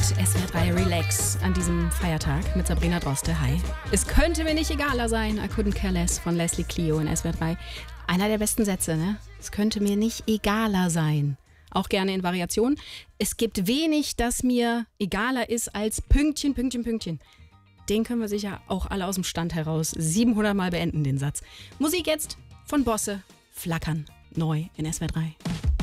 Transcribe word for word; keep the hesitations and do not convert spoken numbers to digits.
S W R drei Relax an diesem Feiertag mit Sabrina Droste. Hi. Es könnte mir nicht egaler sein. I couldn't care less von Leslie Clio in S W R drei. Einer der besten Sätze, ne? Es könnte mir nicht egaler sein. Auch gerne in Variation. Es gibt wenig, das mir egaler ist als Pünktchen, Pünktchen, Pünktchen. Den können wir sicher auch alle aus dem Stand heraus siebenhundert Mal beenden, den Satz. Musik jetzt von Bosse. Flackern. Neu in S W R drei.